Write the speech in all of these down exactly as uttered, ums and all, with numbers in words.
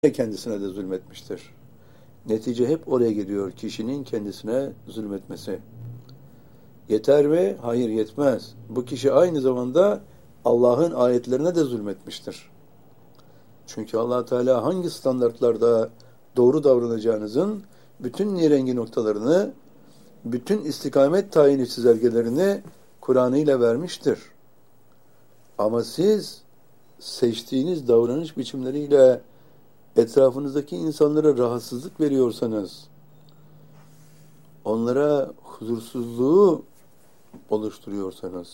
kendisine de zulmetmiştir. Netice hep oraya geliyor. Kişinin kendisine zulmetmesi. Yeter mi? Hayır, yetmez. Bu kişi aynı zamanda Allah'ın ayetlerine de zulmetmiştir. Çünkü Allah Teala hangi standartlarda doğru davranacağınızın bütün nirengi noktalarını, bütün istikamet tayini çizelgelerini Kur'an ile vermiştir. Ama siz seçtiğiniz davranış biçimleriyle etrafınızdaki insanlara rahatsızlık veriyorsanız, onlara huzursuzluğu oluşturuyorsanız,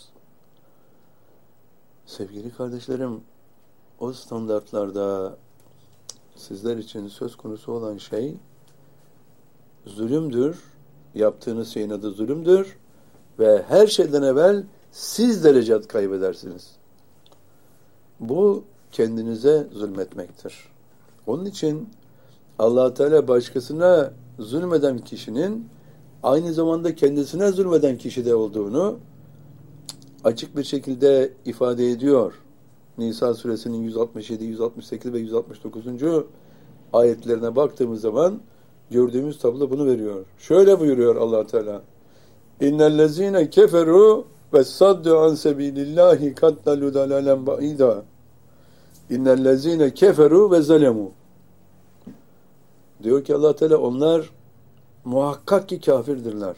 sevgili kardeşlerim, o standartlarda sizler için söz konusu olan şey zulümdür. Yaptığınız şeyin adı zulümdür ve her şeyden evvel siz derecat kaybedersiniz. Bu kendinize zulmetmektir. Onun için Allah Teala başkasına zulmeden kişinin aynı zamanda kendisine zulmeden kişide olduğunu açık bir şekilde ifade ediyor. Nisa suresinin yüz altmış yedi, yüz altmış sekiz ve yüz altmış dokuzuncu ayetlerine baktığımız zaman gördüğümüz tablo bunu veriyor. Şöyle buyuruyor Allah Teala: İnnellezîne keferû ve saddu an sebîlillâhi kattalû dalâlen ba'îdâ. İnnellezîne keferû ve zalemû. Diyor ki Allah Teala, onlar muhakkak ki kafirdirler.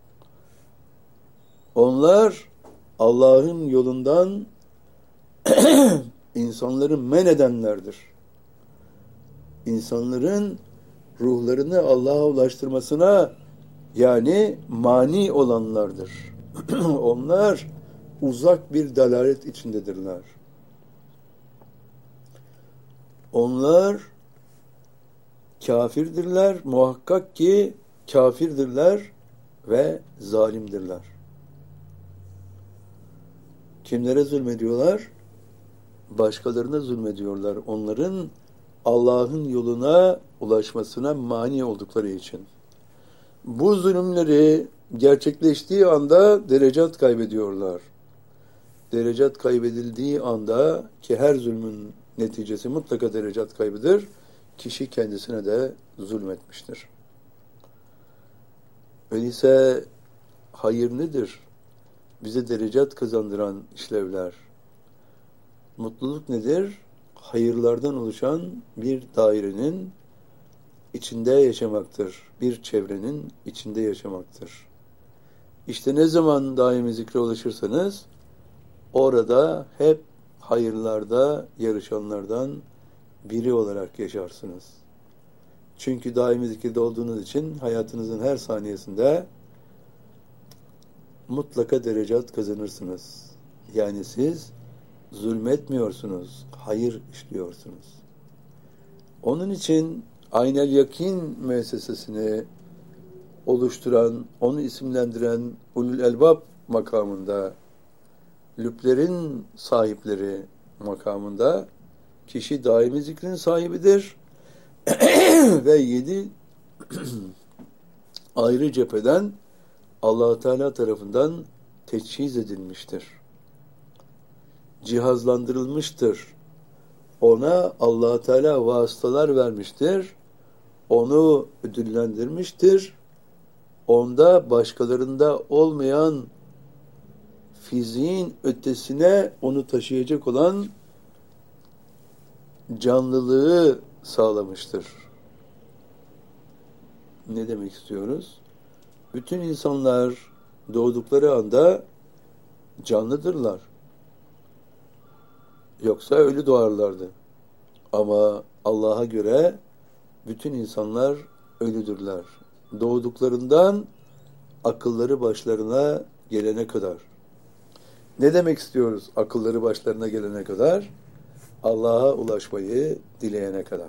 Onlar Allah'ın yolundan insanları men edenlerdir. İnsanların ruhlarını Allah'a ulaştırmasına yani mani olanlardır. Onlar uzak bir dalalet içindedirler. Onlar kafirdirler, muhakkak ki kafirdirler ve zalimdirler. Kimlere zulmediyorlar? Başkalarına zulmediyorlar. Onların Allah'ın yoluna ulaşmasına mani oldukları için. Bu zulümleri gerçekleştiği anda derecat kaybediyorlar. Derecat kaybedildiği anda, ki her zulmün neticesi mutlaka derecat kaybeder, kişi kendisine de zulmetmiştir. Öyleyse hayır nedir? Bize derecat kazandıran işlevler. Mutluluk nedir? Hayırlardan oluşan bir dairenin içinde yaşamaktır. Bir çevrenin içinde yaşamaktır. İşte ne zaman daimi zikre ulaşırsanız orada hep hayırlarda yarışanlardan biri olarak yaşarsınız. Çünkü daimi zikirde olduğunuz için hayatınızın her saniyesinde mutlaka derecat kazanırsınız. Yani siz zulmetmiyorsunuz, hayır işliyorsunuz. Onun için Aynel Yakin müessesesini oluşturan, onu isimlendiren Ulul Elbab makamında, lüblerin sahipleri makamında kişi daimi zikrin sahibidir ve yedi ayrı cepheden Allah Teala tarafından teçhiz edilmiştir. Cihazlandırılmıştır. Ona Allah Teala vasıtalar vermiştir. Onu ödüllendirmiştir. Onda başkalarında olmayan fiziğin ötesine onu taşıyacak olan canlılığı sağlamıştır. Ne demek istiyoruz? Bütün insanlar doğdukları anda canlıdırlar. Yoksa ölü doğarlardı. Ama Allah'a göre bütün insanlar ölüdürler. Doğduklarından akılları başlarına gelene kadar. Ne demek istiyoruz akılları başlarına gelene kadar? Allah'a ulaşmayı dileyene kadar.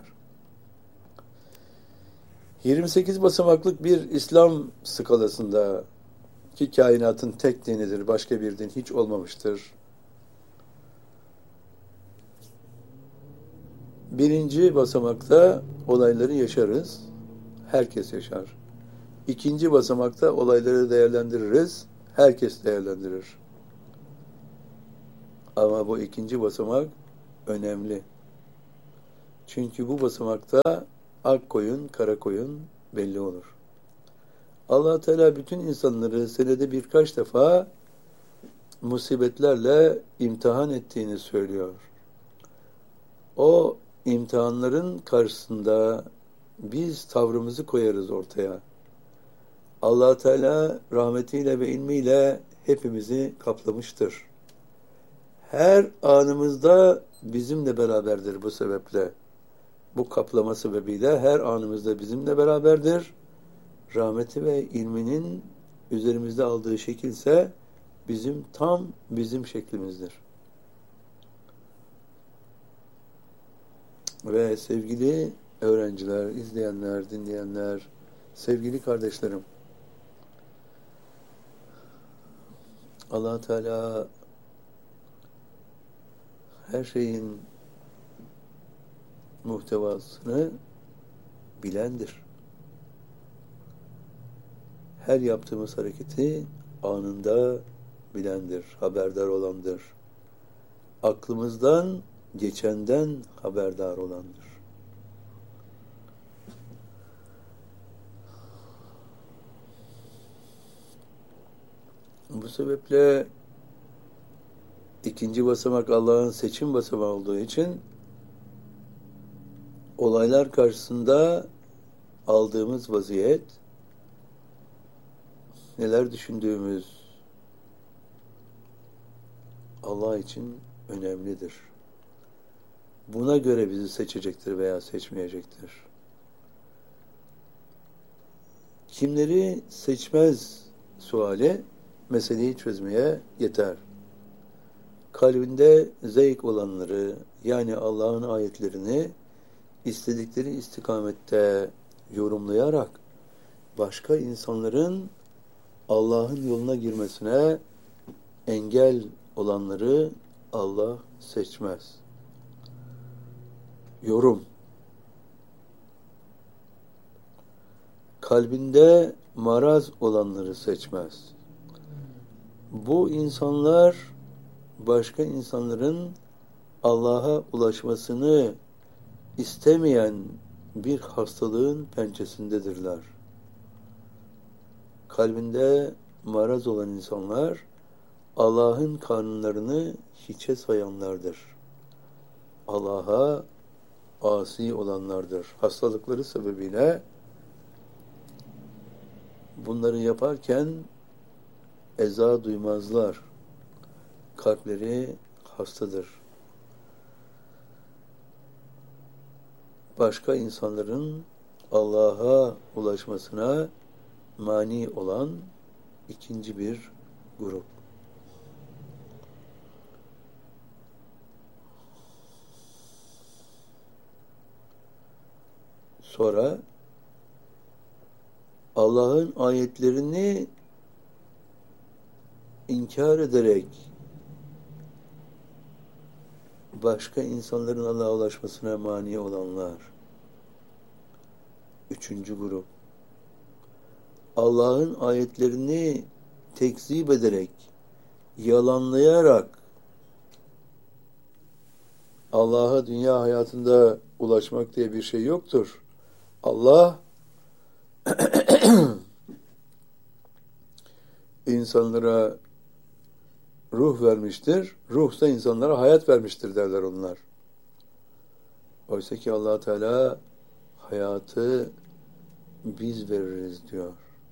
yirmi sekiz basamaklık bir İslam skalasında ki kainatın tek dinidir, başka bir din hiç olmamıştır. Birinci basamakta olayları yaşarız. Herkes yaşar. İkinci basamakta olayları değerlendiririz. Herkes değerlendirir. Ama bu ikinci basamak önemli. Çünkü bu basamakta ak koyun, kara koyun belli olur. Allah Teala bütün insanları senede birkaç defa musibetlerle imtihan ettiğini söylüyor. O imtihanların karşısında biz tavrımızı koyarız ortaya. Allah Teala rahmetiyle ve ilmiyle hepimizi kaplamıştır. Her anımızda bizimle beraberdir bu sebeple. Bu kaplama sebebiyle her anımızda bizimle beraberdir. Rahmeti ve ilminin üzerimizde aldığı şekilse bizim tam bizim şeklimizdir. Ve sevgili öğrenciler, izleyenler, dinleyenler, sevgili kardeşlerim, Allah Teala her şeyin muhtevasını bilendir. Her yaptığımız hareketi anında bilendir, haberdar olandır. Aklımızdan geçenden haberdar olandır. Bu sebeple ikinci basamak Allah'ın seçim basamağı olduğu için olaylar karşısında aldığımız vaziyet, neler düşündüğümüz Allah için önemlidir. Buna göre bizi seçecektir veya seçmeyecektir. Kimleri seçmez suali meseleyi çözmeye yeter. Kalbinde zevk olanları, yani Allah'ın ayetlerini istedikleri istikamette yorumlayarak başka insanların Allah'ın yoluna girmesine engel olanları Allah seçmez. Yorum. Kalbinde maraz olanları seçmez. Bu insanlar başka insanların Allah'a ulaşmasını istemeyen bir hastalığın pençesindedirler. Kalbinde maraz olan insanlar Allah'ın kanunlarını hiçe sayanlardır. Allah'a asi olanlardır. Hastalıkları sebebiyle bunları yaparken eza duymazlar. Kalpleri hastadır. Başka insanların Allah'a ulaşmasına mani olan ikinci bir grup. Sonra Allah'ın ayetlerini inkar ederek başka insanların Allah'a ulaşmasına mani olanlar. Üçüncü grup. Allah'ın ayetlerini tekzip ederek, yalanlayarak Allah'a dünya hayatında ulaşmak diye bir şey yoktur. Allah insanlara ruh vermiştir. Ruh da insanlara hayat vermiştir derler onlar. Oysa ki Allah Teala hayatı biz veririz diyor.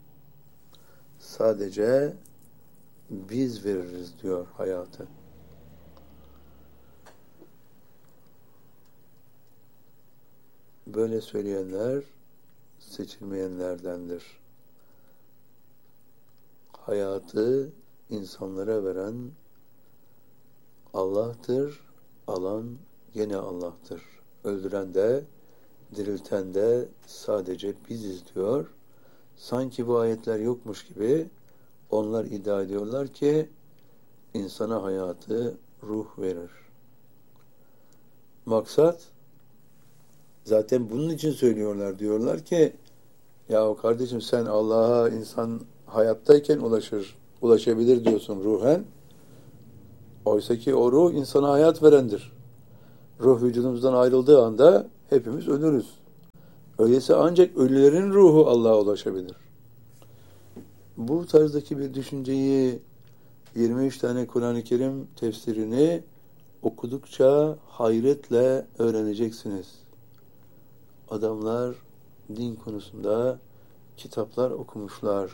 Sadece biz veririz diyor hayatı. Böyle söyleyenler seçilmeyenlerdendir. Hayatı insanlara veren Allah'tır, alan gene Allah'tır. Öldüren de, dirilten de sadece biziz diyor. Sanki bu ayetler yokmuş gibi onlar iddia ediyorlar ki insana hayatı ruh verir. Maksat zaten bunun için söylüyorlar. Diyorlar ki ya kardeşim sen Allah'a insan hayattayken ulaşır, ulaşabilir diyorsun ruhen. Oysa ki o ruh insana hayat verendir. Ruh vücudumuzdan ayrıldığı anda hepimiz ölürüz. Öyleyse ancak ölülerin ruhu Allah'a ulaşabilir. Bu tarzdaki bir düşünceyi yirmi üç tane Kur'an-ı Kerim tefsirini okudukça hayretle öğreneceksiniz. Adamlar din konusunda kitaplar okumuşlar.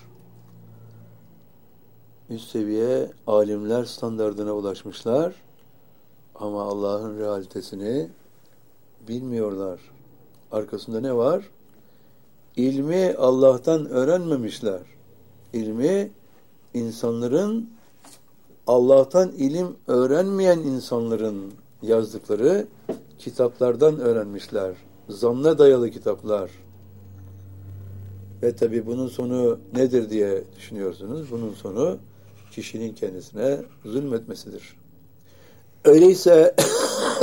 Üst seviye alimler standardına ulaşmışlar. Ama Allah'ın realitesini bilmiyorlar. Arkasında ne var? İlmi Allah'tan öğrenmemişler. İlmi insanların, Allah'tan ilim öğrenmeyen insanların yazdıkları kitaplardan öğrenmişler. Zanna dayalı kitaplar. Ve tabii bunun sonu nedir diye düşünüyorsunuz. Bunun sonu kişinin kendisine zulmetmesidir. Öyleyse